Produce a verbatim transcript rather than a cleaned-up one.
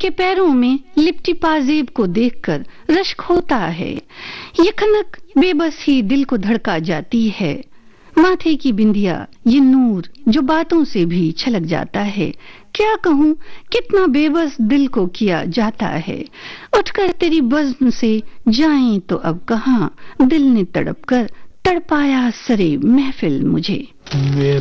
इनके पैरों में लिपटी पाजेब को देखकर रश्क होता है। ये खनक बेबस ही दिल को धड़का जाती है। माथे की बिंदिया, ये नूर जो बातों से भी छलक जाता है। क्या कहूँ, कितना बेबस दिल को किया जाता है। उठकर तेरी बज़्म से जाएं तो अब कहाँ, दिल ने तड़प कर तड़पाया सरे महफिल मुझे। मेरा